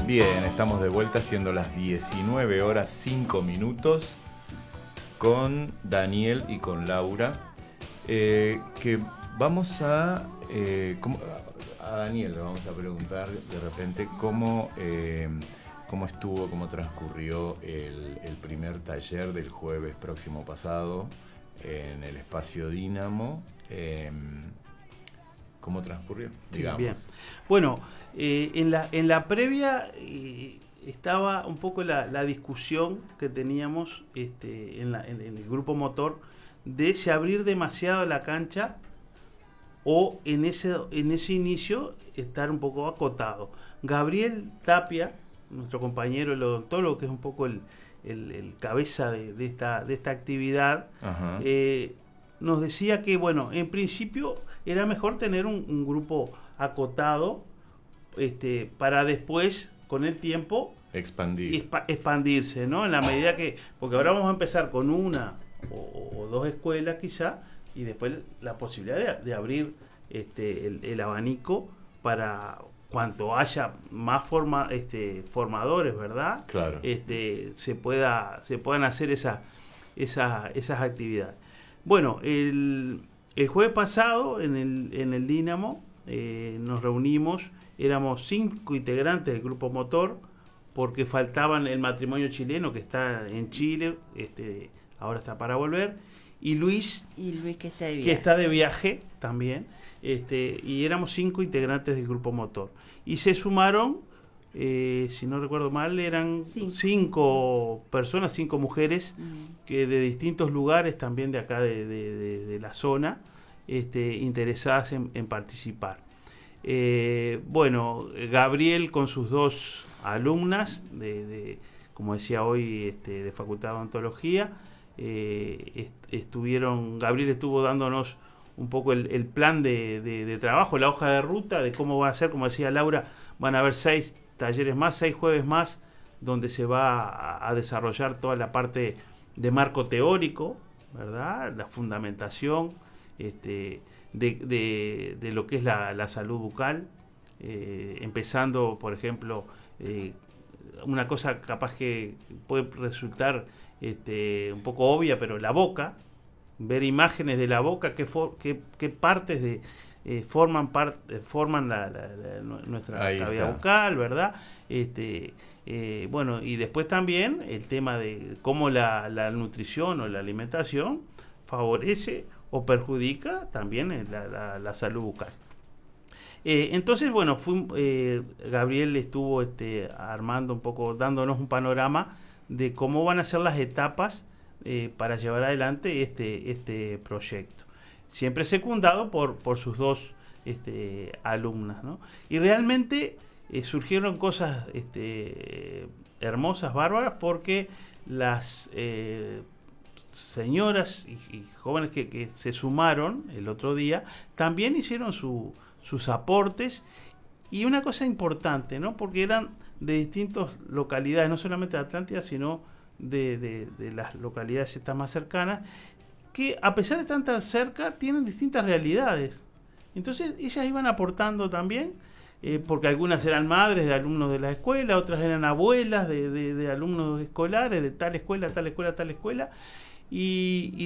Bien, estamos de vuelta siendo las 19 horas 5 minutos con Daniel y con Laura, que vamos a Daniel le vamos a preguntar de repente cómo estuvo, cómo transcurrió el primer taller del jueves próximo pasado en el espacio Dínamo. ¿Cómo transcurrió? Digamos. Bien. Bueno, en la previa estaba un poco la discusión que teníamos en el grupo motor de si abrir demasiado la cancha o en ese inicio estar un poco acotado. Gabriel Tapia, nuestro compañero, el odontólogo, que es un poco el cabeza de esta actividad, nos decía que, bueno, en principio era mejor tener un grupo acotado para después, con el tiempo, expandirse, ¿no? En la medida que, porque ahora vamos a empezar con una o dos escuelas quizá, y después la posibilidad de abrir el abanico para cuanto haya más formadores, ¿verdad? Claro. Se puedan hacer esas actividades. Bueno, el jueves pasado en el Dínamo nos reunimos, éramos 5 integrantes del grupo motor, porque faltaban el matrimonio chileno que está en Chile, ahora está para volver, y Luis que está de viaje también, y éramos 5 integrantes del grupo motor. Y se sumaron, si no recuerdo mal, eran 5 personas, 5 mujeres, que de distintos lugares también de acá de la zona, interesadas en participar. Bueno, Gabriel con sus 2 alumnas como decía hoy, de Facultad de Odontología, Gabriel estuvo dándonos un poco el plan de trabajo, la hoja de ruta de cómo va a ser. Como decía Laura, van a haber 6 talleres más, 6 jueves más, donde se va a desarrollar toda la parte de marco teórico, ¿verdad? La fundamentación de lo que es la salud bucal, empezando, por ejemplo, una cosa capaz que puede resultar un poco obvia, pero la boca, ver imágenes de la boca, qué partes forman nuestra cavidad bucal, ¿verdad? Bueno, y después también el tema de cómo la nutrición o la alimentación favorece o perjudica también la salud bucal. Entonces, bueno, Gabriel estuvo armando un poco, dándonos un panorama de cómo van a ser las etapas para llevar adelante este proyecto. Siempre secundado por sus 2 alumnas, ¿no? Y realmente surgieron cosas hermosas, bárbaras, porque las señoras y jóvenes que se sumaron el otro día también hicieron sus aportes. Y una cosa importante, ¿no? Porque eran de distintas localidades, no solamente de Atlántida, sino de las localidades estas más cercanas, que a pesar de estar tan cerca, tienen distintas realidades. Entonces ellas iban aportando también, porque algunas eran madres de alumnos de la escuela, otras eran abuelas de alumnos escolares, de tal escuela, y